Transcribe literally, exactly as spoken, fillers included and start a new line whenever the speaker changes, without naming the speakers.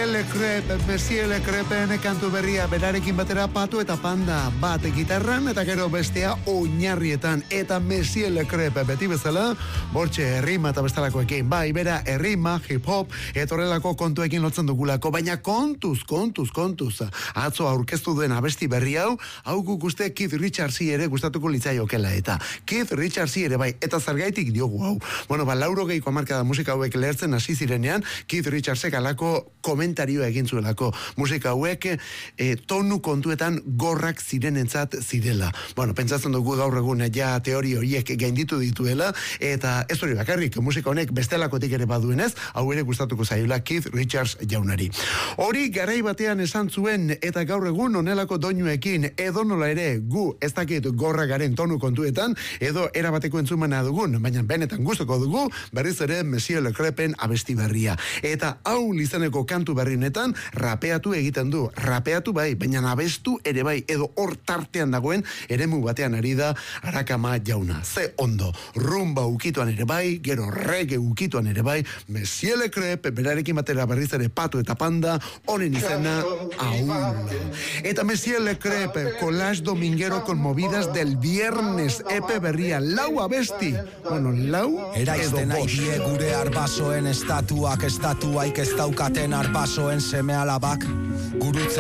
Monsieur Le Crepe, Monsieur Le Crepen kantu berria berarekin batera Patu eta Panda bat gitarran eta gero bestea oinarrietan eta Monsieur Le Crepe beti bezala bortxe errima eta bestalakoekin bai bera errima, hip hop eta horrelako kontuekin lotzen dugulako baina kontuz, kontuz, kontuz atzo aurkeztu duen abesti berri hau hau guk uste Keith Richardsi ere gustatuko litzaiokela eta Keith Richardsi ere bai eta zergaitik diogu hau bueno ba lauro geiko hamarkada musika hauek lehertzen hasi zirenean Keith Richardsek alako komentarioa egin zuelako musika hauek e, tonu kontuetan gorrak zirenentzat zirela. Bueno, pentsatzen dugu gaur egun ja teori horiek gainditu dituela eta ez hori bakarrik musika honek bestelakotik ere baduenez, hau ere gustatuko zaiola Keith Richards jaunari. Hori garai batean esan zuen eta gaur egun honelako doinuekin edonola ere gu ez dakit gorra garen tonu kontuetan edo erabateko entzumana dugun, baina benetan gustuko dugu berriz ere Monsieur Le Crepen abesti berria. Eta hau lizeneko kantu berrinetan rapeatu egiten du. Rapeatu bai, baina abestu ere bai, edo hor tartean dagoen eremu batean ari da Arakama jauna. Ze ondo, rumba ukituan ere bai, gero reggae ukituan ere bai, Monsieur Le Crepe, berarekin batera berriz ere Patu eta Panda, honen izena Aún. Eta Monsieur Le Crepe, collage dominguero con movidas del viernes, epe berria, lau abesti. Bueno, lau
Eraizten nahi die gure arbasoen estatuak estatuaik ez daukaten arbasoen seme alabak gurutze